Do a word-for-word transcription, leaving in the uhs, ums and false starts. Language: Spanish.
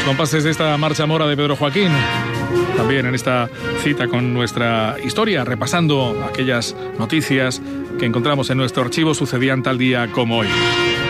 compases de esta marcha mora de Pedro Joaquín. También en esta cita con nuestra historia, repasando aquellas noticias que encontramos en nuestro archivo, sucedían tal día como hoy.